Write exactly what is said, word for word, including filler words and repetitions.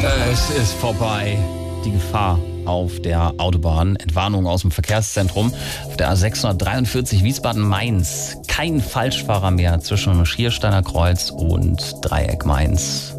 Es ist vorbei. Die Gefahr auf der Autobahn. Entwarnung aus dem Verkehrszentrum. Auf der A sechshundertdreiundvierzig Wiesbaden-Mainz. Kein Falschfahrer mehr zwischen Schiersteiner Kreuz und Dreieck Mainz.